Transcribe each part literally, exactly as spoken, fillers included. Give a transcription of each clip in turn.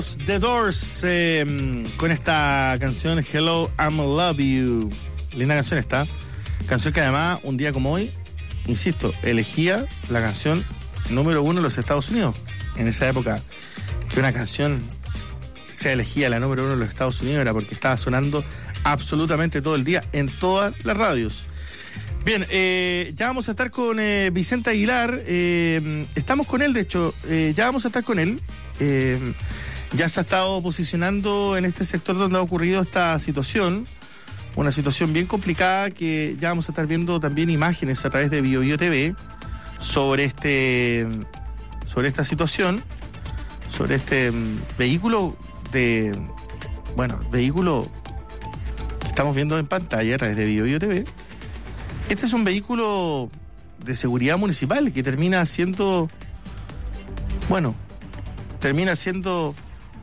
The Doors eh, con esta canción Hello, I'm Love You. Linda canción esta. Canción que además, un día como hoy, insisto, elegía la canción número uno en los Estados Unidos. En esa época, que una canción se elegía la número uno en los Estados Unidos era porque estaba sonando absolutamente todo el día en todas las radios. Bien, eh, ya vamos a estar con eh, Vicente Aguilar. Eh, estamos con él, de hecho, eh, ya vamos a estar con él. Eh, ya se ha estado posicionando en este sector donde ha ocurrido esta situación. Una situación bien complicada que ya vamos a estar viendo también imágenes a través de Bio Bio T V sobre este, sobre esta situación, sobre este um, vehículo de, bueno, vehículo que estamos viendo en pantalla a través de Bio Bio T V. Este es un vehículo de seguridad municipal que termina siendo, bueno, termina siendo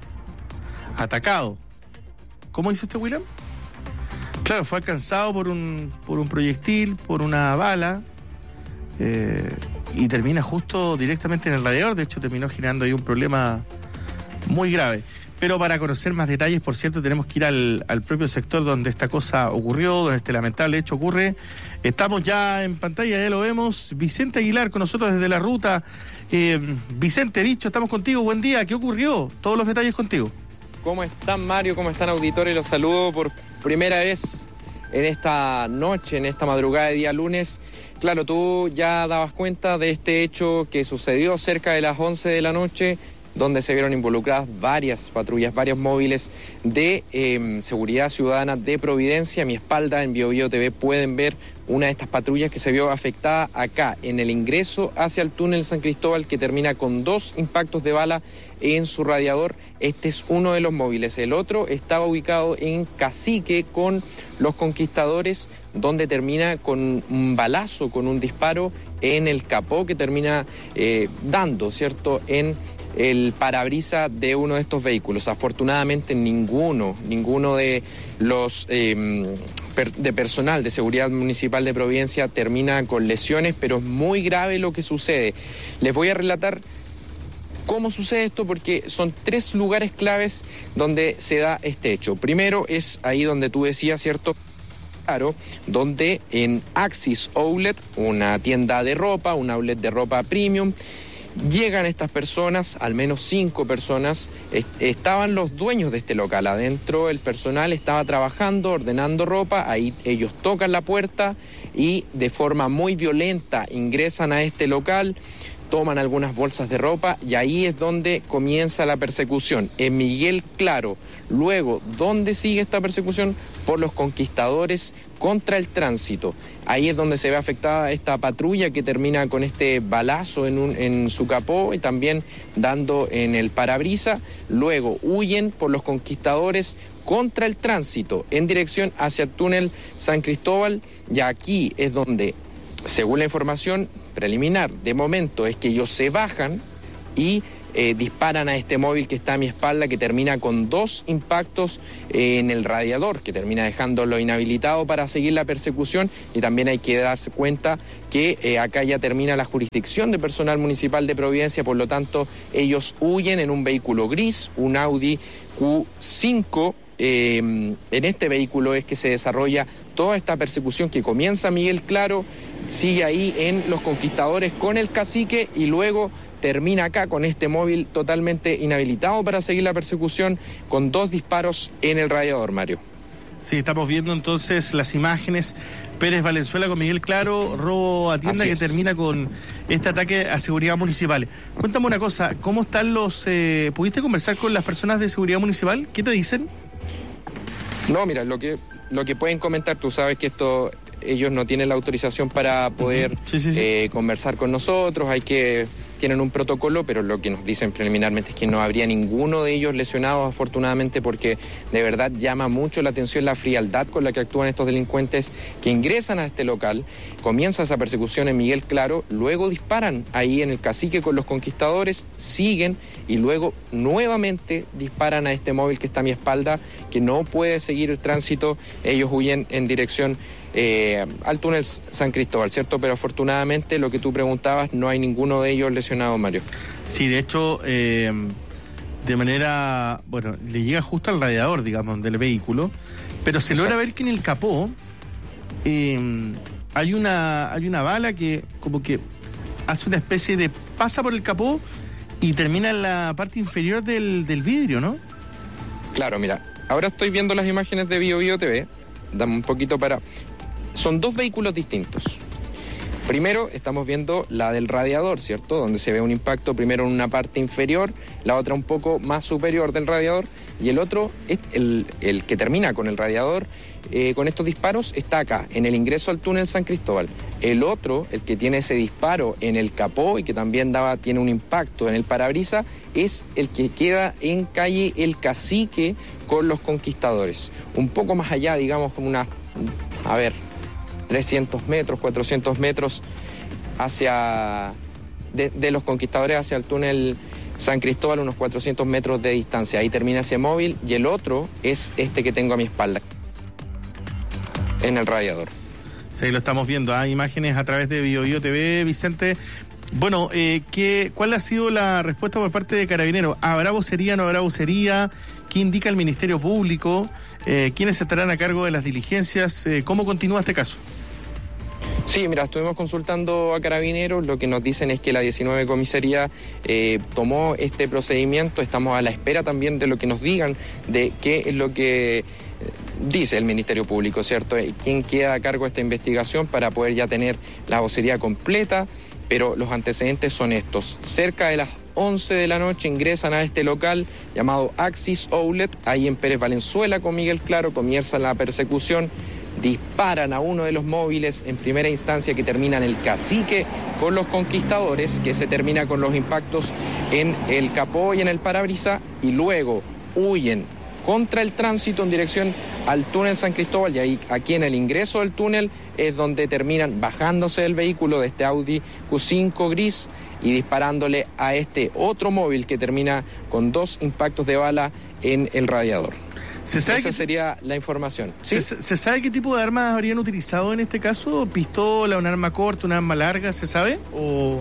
atacado. ¿Cómo dice usted, William? Claro, fue alcanzado por un, por un proyectil, por una bala, eh, y termina justo directamente en el radiador. De hecho, terminó generando ahí un problema muy grave. Pero para conocer más detalles, por cierto, tenemos que ir al, al propio sector donde esta cosa ocurrió, donde este lamentable hecho ocurre. Estamos ya en pantalla, ya lo vemos. Vicente Aguilar con nosotros desde la ruta. Eh, Vicente, Bicho, estamos contigo. Buen día. ¿Qué ocurrió? Todos los detalles contigo. ¿Cómo están, Mario? ¿Cómo están, auditores? Los saludo por primera vez en esta noche, en esta madrugada de día lunes. Claro, tú ya dabas cuenta de este hecho que sucedió cerca de las once de la noche, donde se vieron involucradas varias patrullas, varios móviles de eh, seguridad ciudadana de Providencia. A mi espalda, en Bio Bio T V, pueden ver una de estas patrullas que se vio afectada acá, en el ingreso hacia el túnel San Cristóbal, que termina con dos impactos de bala en su radiador. Este es uno de los móviles. El otro estaba ubicado en Cacique con los Conquistadores, donde termina con un balazo, con un disparo en el capó que termina eh, dando, ¿cierto?, en el parabrisas de uno de estos vehículos. Afortunadamente ninguno, ninguno de los eh, per, de personal de seguridad municipal de Providencia termina con lesiones, pero es muy grave lo que sucede. Les voy a relatar cómo sucede esto, porque son tres lugares claves donde se da este hecho. Primero es ahí donde tú decías, ¿cierto?, claro, donde en Axis Outlet, una tienda de ropa, un outlet de ropa premium, llegan estas personas, al menos cinco personas. Est- estaban los dueños de este local adentro, el personal estaba trabajando, ordenando ropa. Ahí ellos tocan la puerta y de forma muy violenta ingresan a este local, toman algunas bolsas de ropa, y ahí es donde comienza la persecución. En Miguel Claro, luego, ¿dónde sigue esta persecución? Por los Conquistadores contra el tránsito. Ahí es donde se ve afectada esta patrulla que termina con este balazo en, un, en su capó y también dando en el parabrisa. Luego huyen por los Conquistadores contra el tránsito en dirección hacia el túnel San Cristóbal, y aquí es donde, según la información preliminar de momento, es que ellos se bajan y eh, disparan a este móvil que está a mi espalda, que termina con dos impactos eh, en el radiador, que termina dejándolo inhabilitado para seguir la persecución. Y también hay que darse cuenta que eh, acá ya termina la jurisdicción de personal municipal de Providencia, por lo tanto ellos huyen en un vehículo gris, un Audi Q cinco. Eh, en este vehículo es que se desarrolla toda esta persecución que comienza Miguel Claro, sigue ahí en los Conquistadores con el Cacique y luego termina acá con este móvil totalmente inhabilitado para seguir la persecución, con dos disparos en el radiador, Mario. Sí, estamos viendo entonces las imágenes. Pérez Valenzuela con Miguel Claro, robo a tienda que termina con este ataque a seguridad municipal. Cuéntame una cosa, ¿cómo están los... Eh, ¿pudiste conversar con las personas de seguridad municipal? ¿Qué te dicen? No, mira, lo que, lo que pueden comentar, tú sabes que esto, ellos no tienen la autorización para poder uh-huh. sí, sí, sí. Eh, conversar con nosotros, hay que... tienen un protocolo, pero lo que nos dicen preliminarmente es que no habría ninguno de ellos lesionados, afortunadamente, porque de verdad llama mucho la atención la frialdad con la que actúan estos delincuentes que ingresan a este local. Comienza esa persecución en Miguel Claro, luego disparan ahí en el Cacique con los Conquistadores, siguen y luego nuevamente disparan a este móvil que está a mi espalda, que no puede seguir el tránsito. Ellos huyen en dirección Eh, al túnel San Cristóbal, ¿cierto? Pero afortunadamente, lo que tú preguntabas, no hay ninguno de ellos lesionado, Mario. Sí, de hecho, eh, de manera, bueno, le llega justo al radiador, digamos, del vehículo, pero se logra ver que en el capó eh, hay una hay una bala que como que hace una especie de pasa por el capó y termina en la parte inferior del, del vidrio, ¿no? Claro, mira, ahora estoy viendo las imágenes de Bio Bio T V, dame un poquito para... Son dos vehículos distintos. Primero estamos viendo la del radiador, ¿cierto? Donde se ve un impacto primero en una parte inferior, la otra un poco más superior del radiador, y el otro, el, el que termina con el radiador, eh, con estos disparos, está acá, en el ingreso al túnel San Cristóbal. El otro, el que tiene ese disparo en el capó y que también daba, tiene un impacto en el parabrisas, es el que queda en calle El Cacique con los Conquistadores. Un poco más allá, digamos, como una... A ver... trescientos metros, cuatrocientos metros hacia de, de los Conquistadores hacia el túnel San Cristóbal, unos cuatrocientos metros de distancia. Ahí termina ese móvil y el otro es este que tengo a mi espalda, en el radiador. Sí, lo estamos viendo, hay ¿eh? imágenes a través de Bio Bio T V, Vicente. Bueno, eh, ¿qué, ¿cuál ha sido la respuesta por parte de Carabineros? ¿Habrá vocería, no habrá vocería? ¿Qué indica el Ministerio Público? Eh, ¿Quiénes estarán a cargo de las diligencias? Eh, ¿Cómo continúa este caso? Sí, mira, estuvimos consultando a Carabineros, lo que nos dicen es que la diecinueve comisaría eh, tomó este procedimiento, estamos a la espera también de lo que nos digan, de qué es lo que dice el Ministerio Público, ¿cierto? ¿Quién queda a cargo de esta investigación para poder ya tener la vocería completa? Pero los antecedentes son estos. Cerca de las once de la noche ingresan a este local llamado Axis Outlet, ahí en Pérez Valenzuela con Miguel Claro, comienza la persecución, disparan a uno de los móviles en primera instancia que termina en el Cacique con los Conquistadores, que se termina con los impactos en el capó y en el parabrisas, y luego huyen contra el tránsito en dirección al túnel San Cristóbal, y ahí aquí en el ingreso del túnel es donde terminan bajándose del vehículo de este Audi Q cinco gris y disparándole a este otro móvil que termina con dos impactos de bala en el radiador. ¿Se sabe Esa que, sería la información. ¿Sí? ¿Se, ¿Se sabe qué tipo de armas habrían utilizado en este caso? ¿Pistola, un arma corta, un arma larga? ¿Se sabe? ¿O...?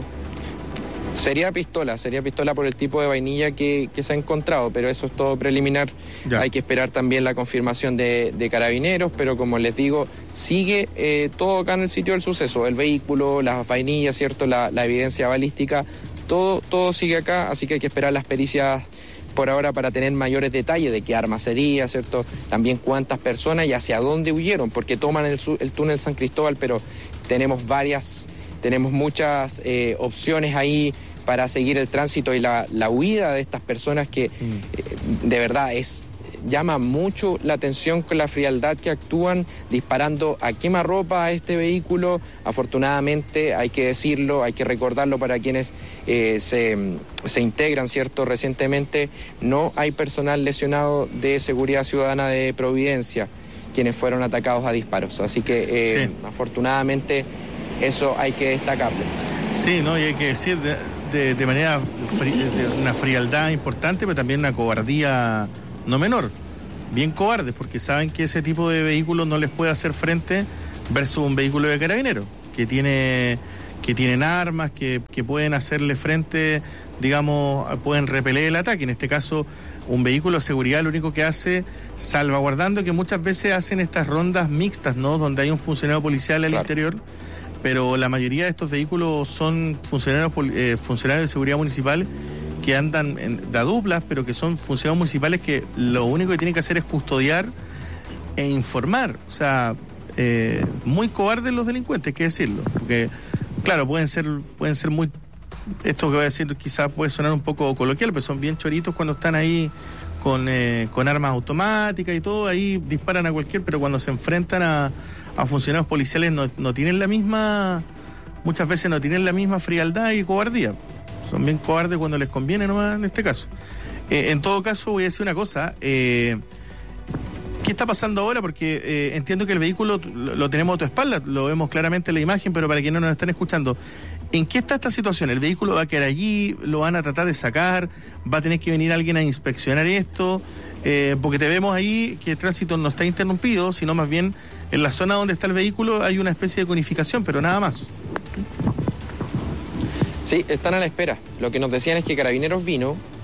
Sería pistola, sería pistola por el tipo de vainilla que, que se ha encontrado, pero eso es todo preliminar. Ya. Hay que esperar también la confirmación de, de Carabineros, pero como les digo, sigue eh, todo acá en el sitio del suceso, el vehículo, las vainillas, ¿cierto? La, la evidencia balística, todo, todo sigue acá, así que hay que esperar las pericias por ahora para tener mayores detalles de qué arma sería, ¿cierto? También cuántas personas y hacia dónde huyeron, porque toman el, el túnel San Cristóbal, pero tenemos varias, tenemos muchas eh, opciones ahí para seguir el tránsito y la, la huida de estas personas que mm. eh, de verdad es llama mucho la atención con la frialdad que actúan, disparando a quemarropa a este vehículo. Afortunadamente, hay que decirlo, hay que recordarlo para quienes eh, se, se integran, ¿cierto? Recientemente no hay personal lesionado de Seguridad Ciudadana de Providencia quienes fueron atacados a disparos. Así que eh, sí. afortunadamente eso hay que destacarlo. Sí, no, y hay que decir de, de, de manera fri, de una frialdad importante, pero también una cobardía no menor, bien cobardes, porque saben que ese tipo de vehículos no les puede hacer frente versus un vehículo de Carabineros, que tiene que tienen armas, que, que pueden hacerle frente, digamos, pueden repeler el ataque. En este caso, un vehículo de seguridad lo único que hace, salvaguardando que muchas veces hacen estas rondas mixtas, ¿no? Donde hay un funcionario policial al claro. interior, pero la mayoría de estos vehículos son funcionarios, eh, funcionarios de seguridad municipal que andan en, de a duplas, pero que son funcionarios municipales que lo único que tienen que hacer es custodiar e informar. O sea, eh, muy cobardes los delincuentes, hay que decirlo. Porque, claro, pueden ser, pueden ser muy... Esto que voy a decir quizás puede sonar un poco coloquial, pero son bien choritos cuando están ahí con, eh, con armas automáticas y todo, ahí disparan a cualquier, pero cuando se enfrentan a, a funcionarios policiales no, no tienen la misma... Muchas veces no tienen la misma frialdad y cobardía. Son bien cobardes cuando les conviene nomás en este caso. Eh, en todo caso, voy a decir una cosa. Eh, ¿Qué está pasando ahora? Porque eh, entiendo que el vehículo lo, lo tenemos a tu espalda, lo vemos claramente en la imagen, pero para quienes no nos están escuchando, ¿en qué está esta situación? ¿El vehículo va a quedar allí? ¿Lo van a tratar de sacar? ¿Va a tener que venir alguien a inspeccionar esto? Eh, porque te vemos ahí que el tránsito no está interrumpido, sino más bien en la zona donde está el vehículo hay una especie de conificación, pero nada más. Sí, están a la espera. Lo que nos decían es que Carabineros vino,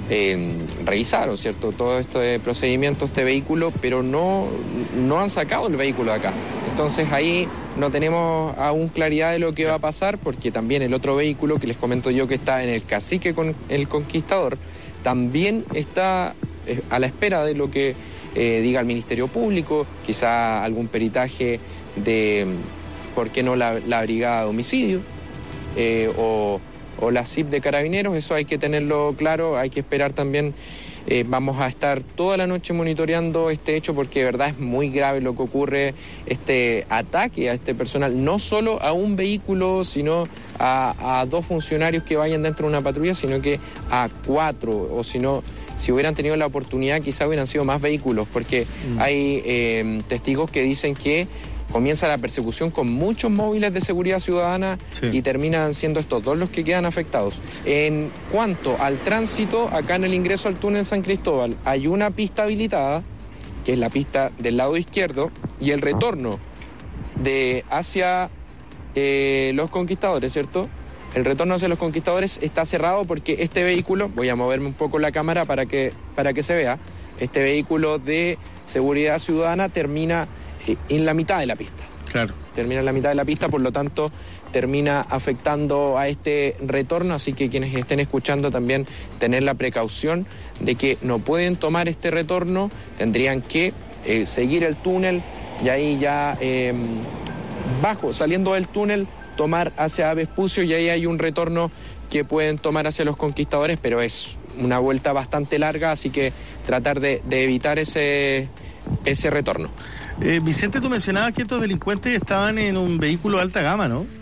eh, revisaron, ¿cierto?, todo este procedimiento, este vehículo, pero no, no han sacado el vehículo de acá. Entonces ahí no tenemos aún claridad de lo que va a pasar, porque también el otro vehículo que les comento yo que está en el Cacique con el Conquistador, también está eh, a la espera de lo que eh, diga el Ministerio Público, quizá algún peritaje de, ¿por qué no la, la brigada de homicidio? Eh, o, o la C I P de Carabineros, eso hay que tenerlo claro, hay que esperar también. Eh, vamos a estar toda la noche monitoreando este hecho porque de verdad es muy grave lo que ocurre, este ataque a este personal, no solo a un vehículo, sino a, a dos funcionarios que vayan dentro de una patrulla, sino que a cuatro, o si no, si hubieran tenido la oportunidad quizá hubieran sido más vehículos, porque mm. hay eh, testigos que dicen que comienza la persecución con muchos móviles de seguridad ciudadana, sí, y terminan siendo estos dos los que quedan afectados. En cuanto al tránsito, acá en el ingreso al túnel San Cristóbal hay una pista habilitada, que es la pista del lado izquierdo, y el retorno de hacia eh, los Conquistadores, ¿cierto? El retorno hacia los Conquistadores está cerrado porque este vehículo, voy a moverme un poco la cámara para que, para que se vea, este vehículo de seguridad ciudadana termina en la mitad de la pista. Claro. Termina en la mitad de la pista, por lo tanto, termina afectando a este retorno, así que quienes estén escuchando también tener la precaución de que no pueden tomar este retorno, tendrían que eh, seguir el túnel y ahí ya eh, bajo, saliendo del túnel, tomar hacia Vespucio y ahí hay un retorno que pueden tomar hacia los Conquistadores, pero es una vuelta bastante larga, así que tratar de, de evitar ese, ese retorno. Eh, Vicente, tú mencionabas que estos delincuentes estaban en un vehículo de alta gama, ¿no?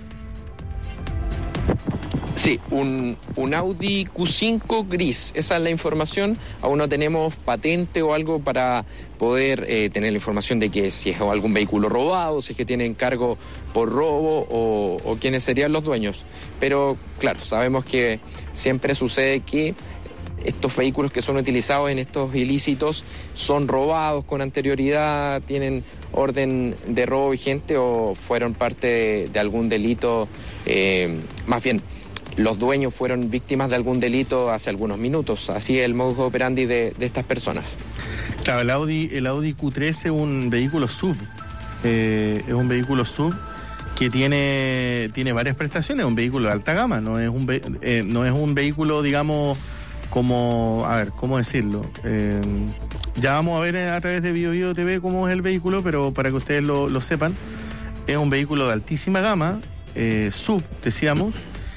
Sí, un, un Audi Q cinco gris, esa es la información. Aún no tenemos patente o algo para poder eh, tener la información de que si es algún vehículo robado, si es que tienen cargo por robo o, o quiénes serían los dueños. Pero claro, sabemos que siempre sucede que estos vehículos que son utilizados en estos ilícitos son robados con anterioridad, tienen orden de robo vigente o fueron parte de, de algún delito, eh, más bien los dueños fueron víctimas de algún delito hace algunos minutos. Así es el modus operandi de, de estas personas. Claro, el Audi, el Audi Q tres es un vehículo S U V, eh, es un vehículo S U V que tiene, tiene varias prestaciones, es un vehículo de alta gama, no es un, ve, eh, no es un vehículo, digamos, como, a ver, ¿cómo decirlo? Eh, ya vamos a ver a través de Bio Bio T V cómo es el vehículo, pero para que ustedes lo, lo sepan, es un vehículo de altísima gama, eh, S U V, decíamos,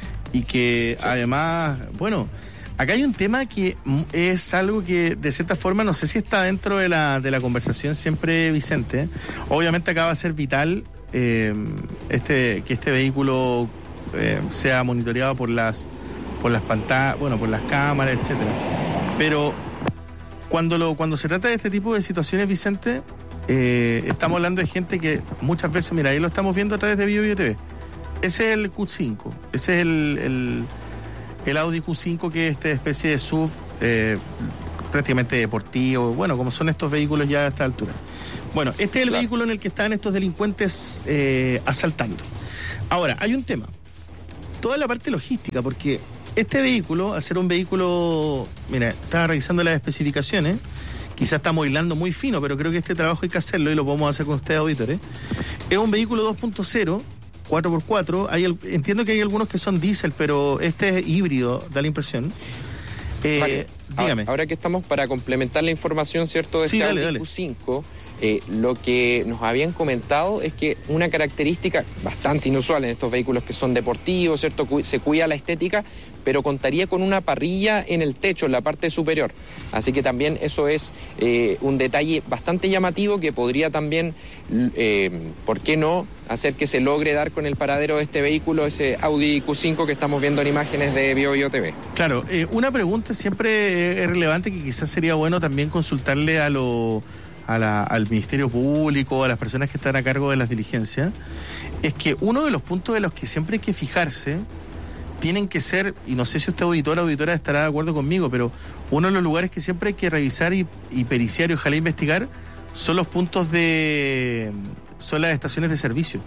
y que sí, además, bueno, acá hay un tema que es algo que de cierta forma, no sé si está dentro de la, de la conversación siempre, Vicente. Obviamente acá va a ser vital eh, este, que este vehículo eh, sea monitoreado por las por las pantallas, bueno, por las cámaras, etcétera. Pero cuando lo cuando se trata de este tipo de situaciones, Vicente, eh, estamos hablando de gente que muchas veces, mira, ahí lo estamos viendo a través de Bio Bio T V. Ese es el Q cinco, ese es el, el, el Audi Q cinco, que es esta especie de S U V eh, prácticamente deportivo, bueno, como son estos vehículos ya a esta altura. Bueno, este es el claro. vehículo en el que están estos delincuentes eh, asaltando. Ahora, hay un tema, toda la parte logística, porque este vehículo, al ser un vehículo, mira, estaba revisando las especificaciones, quizás estamos hilando muy fino, pero creo que este trabajo hay que hacerlo y lo podemos hacer con ustedes, auditores. Es un vehículo dos punto cero, cuatro por cuatro, hay, entiendo que hay algunos que son diésel, pero este es híbrido, da la impresión. Eh, vale. Dígame. Ahora, ahora que estamos para complementar la información, ¿cierto?, de sí, este dale, Audi dale. Q cinco, eh, lo que nos habían comentado es que una característica bastante inusual en estos vehículos que son deportivos, ¿cierto?, se cuida la estética, pero contaría con una parrilla en el techo, en la parte superior. Así que también eso es eh, un detalle bastante llamativo que podría también, eh, ¿por qué no?, hacer que se logre dar con el paradero de este vehículo, ese Audi Q cinco que estamos viendo en imágenes de Bio Bio T V. Claro, eh, una pregunta siempre es relevante que quizás sería bueno también consultarle a lo, a la, al Ministerio Público, a las personas que están a cargo de las diligencias, es que uno de los puntos de los que siempre hay que fijarse tienen que ser, y no sé si usted auditora o auditora estará de acuerdo conmigo, pero uno de los lugares que siempre hay que revisar y, y periciar y ojalá investigar son los puntos de... son las estaciones de servicio.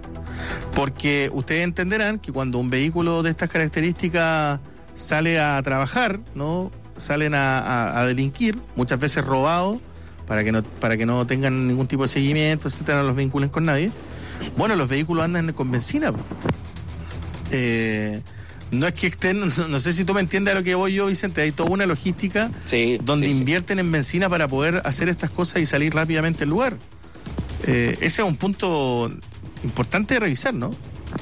Porque ustedes entenderán que cuando un vehículo de estas características sale a trabajar, ¿no?, salen a, a, a delinquir, muchas veces robados, para que no para que no tengan ningún tipo de seguimiento, etcétera, no los vinculen con nadie. Bueno, los vehículos andan con benzina. Eh, no es que estén, no, no sé si tú me entiendes a lo que voy yo, Vicente, hay toda una logística sí, donde sí, invierten sí. en benzina para poder hacer estas cosas y salir rápidamente del lugar. Eh, ese es un punto importante de revisar, ¿no?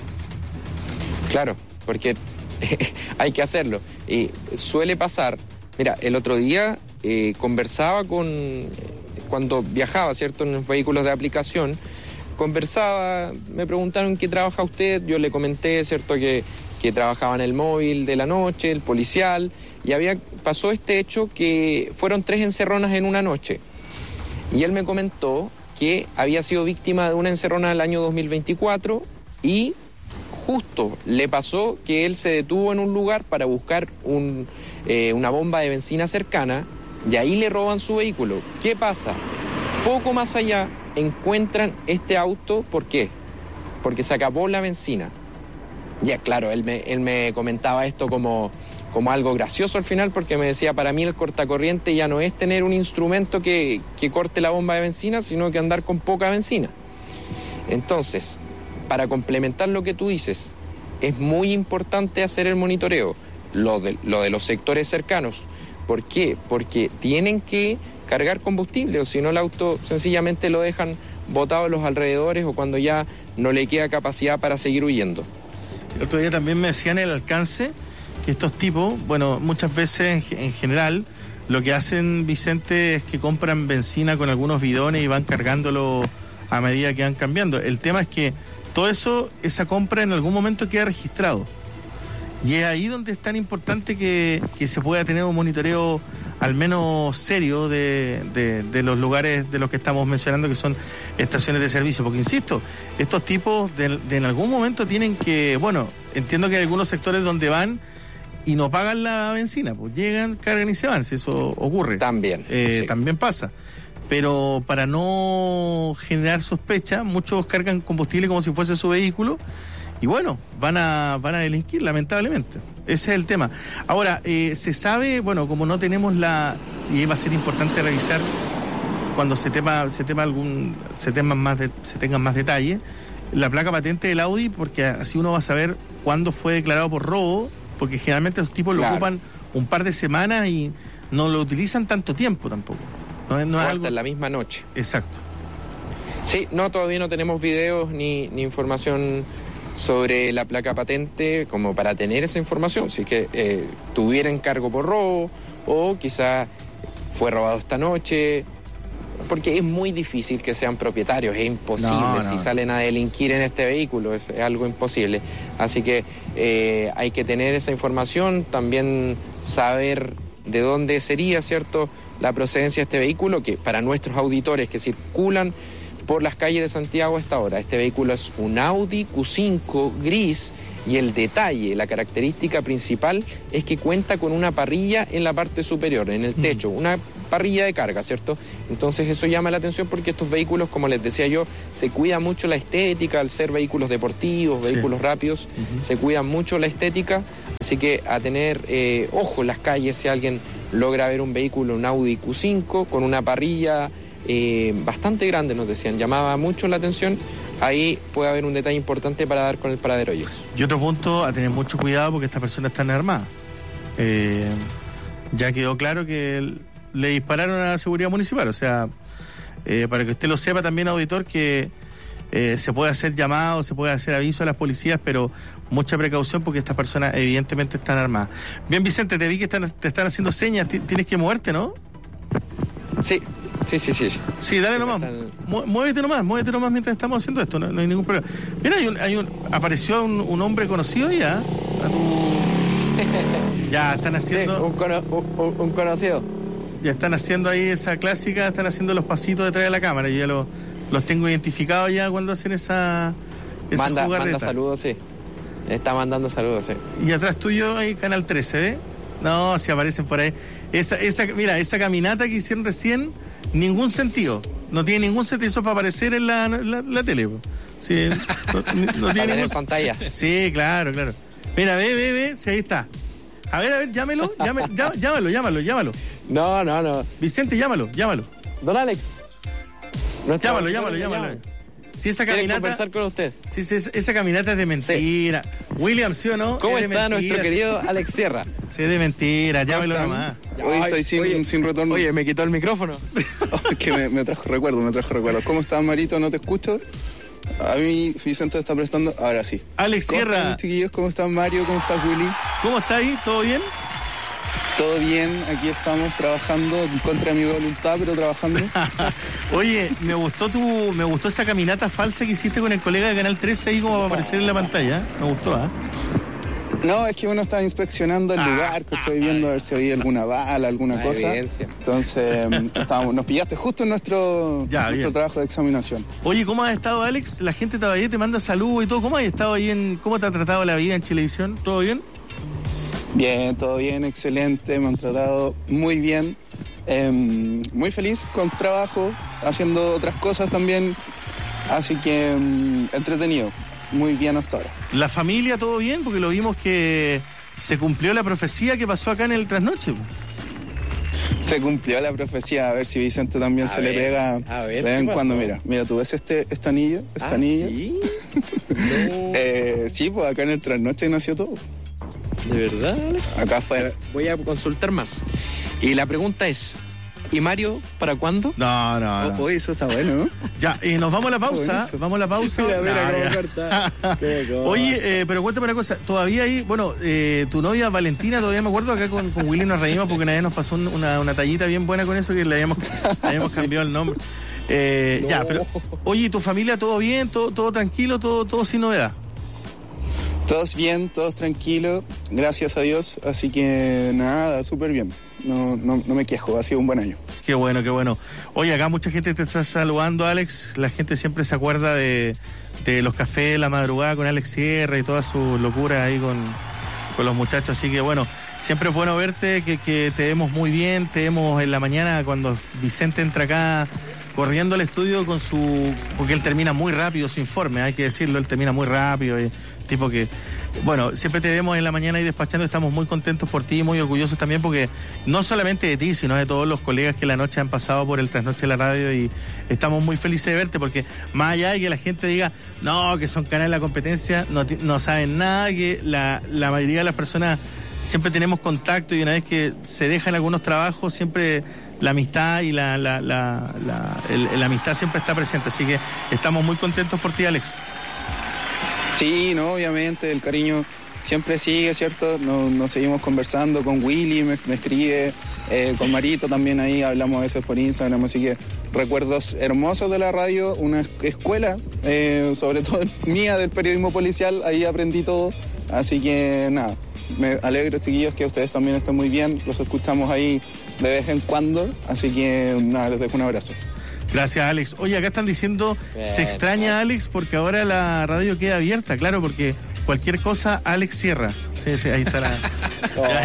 Claro, porque hay que hacerlo. Y suele pasar, mira, el otro día eh, conversaba con, cuando viajaba, ¿cierto?, en los vehículos de aplicación, conversaba, me preguntaron qué trabaja usted, yo le comenté, ¿cierto?, que, que trabajaba en el móvil de la noche, el policial, y había pasó este hecho que fueron tres encerronas en una noche. Y él me comentó que había sido víctima de una encerrona el año dos mil veinticuatro y justo le pasó que él se detuvo en un lugar para buscar un, eh, una bomba de benzina cercana y ahí le roban su vehículo. ¿Qué pasa? Poco más allá encuentran este auto, ¿por qué? Porque se acabó la benzina. Ya, claro, él me, él me comentaba esto como, como algo gracioso al final, porque me decía, para mí el cortacorriente ya no es tener un instrumento que, que corte la bomba de benzina, sino que andar con poca benzina. Entonces, para complementar lo que tú dices, es muy importante hacer el monitoreo, lo de, lo de los sectores cercanos. ¿Por qué? Porque tienen que cargar combustible, o si no el auto sencillamente lo dejan botado en los alrededores o cuando ya no le queda capacidad para seguir huyendo. El otro día también me decían el alcance que estos tipos, bueno, muchas veces en, en general, lo que hacen, Vicente, es que compran benzina con algunos bidones y van cargándolo a medida que van cambiando. El tema es que todo eso, esa compra en algún momento queda registrado. Y es ahí donde es tan importante que, que se pueda tener un monitoreo al menos serio de, de, de los lugares de los que estamos mencionando, que son estaciones de servicio. Porque, insisto, estos tipos de, de en algún momento tienen que, bueno, entiendo que hay algunos sectores donde van y no pagan la benzina, pues llegan, cargan y se van, si eso ocurre. También. Eh, sí. También pasa. Pero para no generar sospecha, muchos cargan combustible como si fuese su vehículo y bueno, van a van a delinquir, lamentablemente. Ese es el tema. Ahora, eh, se sabe, bueno, como no tenemos la, y va a ser importante revisar cuando se tema, se tema algún, se teman más de, se tengan más detalles, la placa patente del Audi, porque así uno va a saber cuándo fue declarado por robo, porque generalmente los tipos Claro. lo ocupan un par de semanas y no lo utilizan tanto tiempo tampoco. No, es- no es O algo... hasta en la misma noche. Exacto. Sí, no, todavía no tenemos videos ni, ni información sobre la placa patente como para tener esa información. Si es que eh, tuviera encargo por robo o quizá fue robado esta noche, porque es muy difícil que sean propietarios, es imposible. No, no. Si salen a delinquir en este vehículo, es, es algo imposible. Así que eh, hay que tener esa información, también saber de dónde sería, ¿cierto?, la procedencia de este vehículo, que para nuestros auditores que circulan por las calles de Santiago a esta hora, este vehículo es un Audi Q cinco gris y el detalle, la característica principal es que cuenta con una parrilla en la parte superior, en el techo, una parrilla de carga, ¿cierto? Entonces eso llama la atención porque estos vehículos, como les decía yo, se cuida mucho la estética al ser vehículos deportivos, Sí. vehículos rápidos, Uh-huh. se cuida mucho la estética, así que a tener eh, ojo en las calles si alguien logra ver un vehículo, un Audi Q cinco con una parrilla eh, bastante grande, nos decían, llamaba mucho la atención, ahí puede haber un detalle importante para dar con el paradero ellos. Y otro punto, a tener mucho cuidado porque estas personas están armadas. Eh, ya quedó claro que el- le dispararon a la seguridad municipal, o sea, eh, para que usted lo sepa también, auditor, que eh, se puede hacer llamado, se puede hacer aviso a las policías, pero mucha precaución porque estas personas evidentemente están armadas. Bien, Vicente, te vi que están, te están haciendo señas, Ti- tienes que moverte, ¿no? Sí, sí, sí, sí. Sí, dale Sí, nomás. están- Mu- Muévete nomás, muévete nomás mientras estamos haciendo esto, no, no hay ningún problema. Mira, hay un, hay un, apareció un, un hombre conocido ya, a tu... Ya están Sí, haciendo, un, cono- un- un conocido. ya están haciendo ahí esa clásica, están haciendo los pasitos detrás de la cámara, yo ya lo- los tengo identificados ya cuando hacen esa, esa Manda, jugarreta. manda saludos, sí. Está mandando saludos, sí. Y atrás tuyo hay Canal trece, ¿eh? No, si aparecen por ahí. Esa, esa, mira, esa caminata que hicieron recién, ningún sentido. No tiene ningún sentido. Eso es para aparecer en la, la, la tele. Po. Sí, no, no Para tiene tener ningún pantalla. Sí, claro, claro. Mira, ve, ve, ve, sí, ahí está. A ver, a ver, llámelo, llame, llá, llámalo, llámalo, llámalo. No, no, no. Vicente, llámalo, llámalo. Don Alex. Llámalo, llámalo, llámalo. Si esa caminata. Conversar con usted. Si, si esa caminata es de mentira. Sí. William, ¿sí o no? ¿Cómo es está mentira, nuestro querido Alex Sierra? Sí, es de mentira, llámelo nomás. Hoy estoy sin, oye, sin retorno. Oye, me quitó el micrófono. Oh, es que me, me trajo recuerdos, me trajo recuerdos. ¿Cómo estás, Marito? ¿No te escucho? A mí Vicente está prestando. Ahora sí. Alex ¿Cómo Sierra. están, chiquillos? ¿Cómo están, Mario? ¿Cómo estás, Willy? ¿Cómo está ahí? ¿Todo bien? Todo bien, aquí estamos trabajando contra mi voluntad, pero trabajando. Oye, me gustó tu, me gustó esa caminata falsa que hiciste con el colega de Canal trece ahí como para aparecer en la pantalla. Me gustó, ¿ah? ¿eh? No, es que uno estaba inspeccionando el lugar, que estoy viendo a ver si había alguna bala, alguna Una cosa. evidencia. Entonces, estábamos, nos pillaste justo en nuestro, Ya, nuestro bien. trabajo de examinación. Oye, ¿cómo has estado, Alex? La gente todavía te manda saludos y todo. ¿Cómo has estado ahí en, cómo te ha tratado la vida en Chilevisión? ¿Todo bien? Bien, todo bien, excelente, me han tratado muy bien, eh, muy feliz con trabajo, haciendo otras cosas también, así que eh, entretenido, muy bien hasta ahora. ¿La familia todo bien? Porque lo vimos que se cumplió la profecía que pasó acá en el Trasnoche. Se cumplió la profecía, a ver si Vicente también A se ver, le pega a ver, de vez ¿qué en pasó? cuando. Mira, mira, tú ves este, este anillo, este Ah, anillo. ¿sí? Eh, sí, pues acá en el Trasnoche nació todo. ¿De verdad, Alex? Acá fue. Voy a consultar más. Y la pregunta es, ¿y Mario para cuándo? No, no, no. Oh, oh, eso está bueno, ¿no? Ya, eh, nos vamos a la pausa. Buenísimo. Vamos a la pausa. Mira, mira Nah, cómo ya. corta. Qué cosa. Oye, eh, pero cuéntame una cosa. Todavía hay, bueno, eh, tu novia Valentina, todavía me acuerdo acá con, con Willy nos reímos porque una vez nos pasó un- una, una tallita bien buena con eso que le habíamos, le habíamos cambiado el nombre. Eh, No. Ya, pero, oye, ¿tu familia todo bien? ¿Todo, todo tranquilo? ¿Todo, todo sin novedad? Todos bien, todos tranquilos, gracias a Dios, así que nada, súper bien. No, no, no me quejo, ha sido un buen año. Qué bueno, qué bueno. Oye, acá mucha gente te está saludando, Alex. La gente siempre se acuerda de, de los cafés de la madrugada con Alex Sierra y toda su locura ahí con, con los muchachos. Así que bueno, siempre es bueno verte, que, que te vemos muy bien. Te vemos en la mañana cuando Vicente entra acá corriendo al estudio con su... Porque él termina muy rápido su informe, hay que decirlo, él termina muy rápido. Y, tipo que... Bueno, siempre te vemos en la mañana ahí despachando, estamos muy contentos por ti, muy orgullosos también porque no solamente de ti, sino de todos los colegas que la noche han pasado por el Trasnoche de la radio y estamos muy felices de verte porque más allá de que la gente diga, no, que son canales de la competencia, no, ti- no saben nada, que la, la mayoría de las personas siempre tenemos contacto y una vez que se dejan algunos trabajos, siempre la amistad y la, la, la, la, el- la amistad siempre está presente, así que estamos muy contentos por ti, Alex. Sí, no, obviamente, el cariño siempre sigue, ¿cierto? Nos, nos seguimos conversando con Willy, me, me escribe, eh, con Marito también ahí, hablamos a veces por Instagram, así que recuerdos hermosos de la radio, una escuela, eh, sobre todo mía del periodismo policial, ahí aprendí todo, así que nada, me alegro, chiquillos, que ustedes también estén muy bien, los escuchamos ahí de vez en cuando, así que nada, les dejo un abrazo. Gracias, Alex. Oye, acá están diciendo, Bien, se extraña a Alex porque ahora la radio queda abierta, claro, porque cualquier cosa, Alex Sierra. Sí, sí, ahí está la... Ya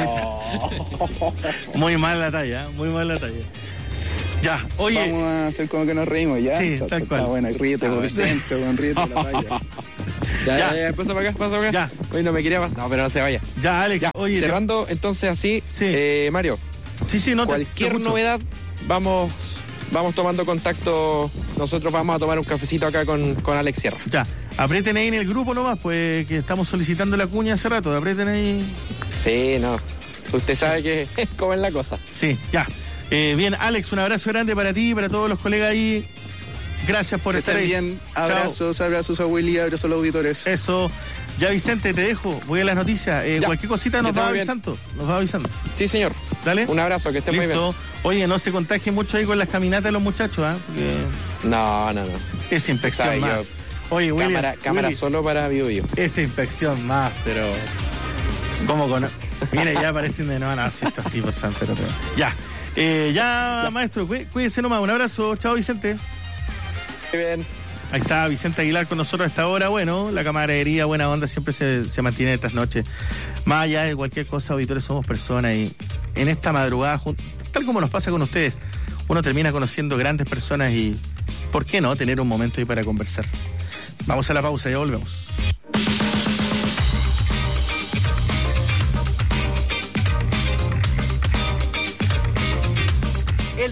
está. Muy mal la talla, muy mal la talla. Ya, oye... Vamos a hacer como que nos reímos, ¿ya? Sí, está, tal está cual. buena, ríete, Ah, por bueno. Vicente, weón, ríete la talla. Ya, Ya. ya, ya, pasa para acá, pasa para acá. Ya. Oye, no me quería pasar. No, pero no se vaya. Ya, Alex, Ya, oye... cerrando entonces así, Sí. eh, Mario, Sí, sí, no te- te cualquier escucho. novedad, vamos, vamos tomando contacto. Nosotros vamos a tomar un cafecito acá con, con Alex Sierra. Ya, aprieten ahí en el grupo nomás, pues que estamos solicitando la cuña hace rato, aprieten ahí... Sí, no. Usted sabe que cómo es la cosa. Sí, ya. Eh, bien, Alex, un abrazo grande para ti y para todos los colegas ahí. Gracias por Que estar estén ahí. bien, Chao. abrazos, abrazos a Willy, abrazos a los auditores. Eso. Ya, Vicente, te dejo. Voy a las noticias. Eh, Ya. cualquier cosita Que nos esté va muy bien. avisando. Nos va avisando. Sí, señor. Dale. Un abrazo, que esté muy bien. Listo. Oye, no se contagien mucho ahí con las caminatas de los muchachos, ¿ah? Porque No, no, no. esa infección Sabe, más. yo- Oye, William. Cámara, cámara Willy, solo para Bio Bio. esa infección más, pero. ¿Cómo con.? Mira, ya aparecen de nuevo. No, sí, estos tipos son, pero. pero- Ya. Eh, ya, maestro, cuí- cuídense nomás. Un abrazo. Chao, Vicente. Muy bien. Ahí está Vicente Aguilar con nosotros a esta hora. Bueno, la camaradería, buena onda, siempre se, se mantiene de trasnoche. Más allá de cualquier cosa, auditores, somos personas y en esta madrugada, jun- tal como nos pasa con ustedes, uno termina conociendo grandes personas y, ¿por qué no?, tener un momento ahí para conversar. Vamos a la pausa, ya volvemos.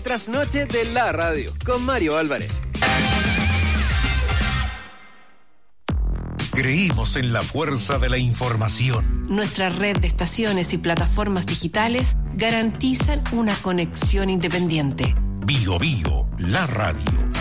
trasnoche de la radio con Mario Álvarez. Creímos en la fuerza de la información. Nuestra red de estaciones y plataformas digitales garantizan una conexión independiente. Bio Bio, la radio.